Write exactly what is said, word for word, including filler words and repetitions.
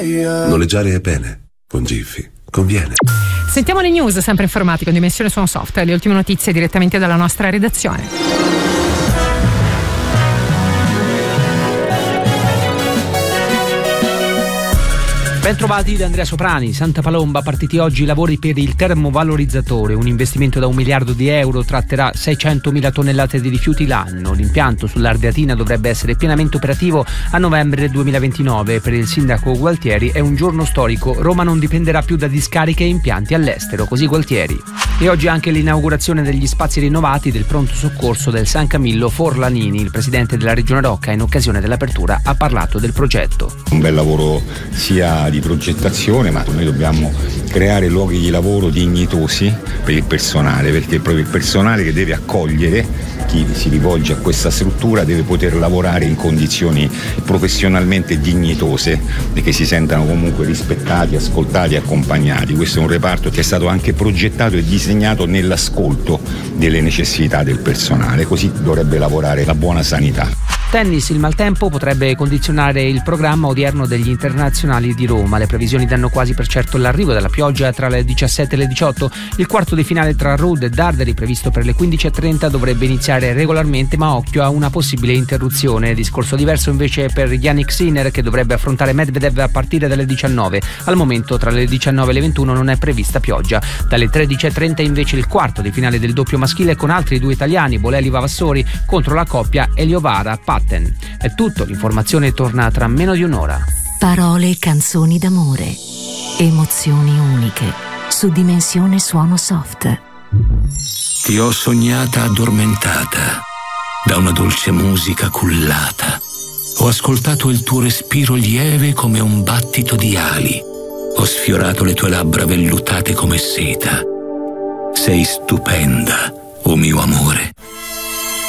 Noleggiare è bene, con Giphy conviene. Sentiamo le news, sempre informati con Dimensione Suono Software, le ultime notizie direttamente dalla nostra redazione. Ben trovati da Andrea Soprani. Santa Palomba, partiti oggi i lavori per il termovalorizzatore, un investimento da un miliardo di euro, tratterà seicentomila tonnellate di rifiuti l'anno. L'impianto sull'Ardeatina dovrebbe essere pienamente operativo a novembre duemilaventinove. Per il sindaco Gualtieri è un giorno storico, Roma non dipenderà più da discariche e impianti all'estero, così Gualtieri. E oggi anche l'inaugurazione degli spazi rinnovati del pronto soccorso del San Camillo Forlanini. Il presidente della Regione Rocca in occasione dell'apertura ha parlato del progetto. Un bel lavoro sia di progettazione, ma noi dobbiamo creare luoghi di lavoro dignitosi per il personale, perché è proprio il personale che deve accogliere chi si rivolge a questa struttura, deve poter lavorare in condizioni professionalmente dignitose e che si sentano comunque rispettati, ascoltati e accompagnati. Questo è un reparto che è stato anche progettato e disegnato nell'ascolto delle necessità del personale, così dovrebbe lavorare la buona sanità. Tennis, il maltempo potrebbe condizionare il programma odierno degli internazionali di Roma. Le previsioni danno quasi per certo l'arrivo della pioggia tra le diciassette e le diciotto. Il quarto di finale tra Ruud e Darderi, previsto per le quindici e trenta, dovrebbe iniziare regolarmente, ma occhio a una possibile interruzione. Discorso diverso invece per Jannik Sinner, che dovrebbe affrontare Medvedev a partire dalle diciannove. Al momento tra le diciannove e le ventuno non è prevista pioggia. Dalle tredici e trenta invece il quarto di finale del doppio maschile con altri due italiani, Bolelli Vavassori, contro la coppia Eliovara Patten. È tutto, l'informazione torna tra meno di un'ora. Parole e canzoni d'amore, emozioni uniche, su Dimensione Suono Soft. Ti ho sognata addormentata, da una dolce musica cullata. Ho ascoltato il tuo respiro lieve come un battito di ali. Ho sfiorato le tue labbra vellutate come seta. Sei stupenda, o mio amore.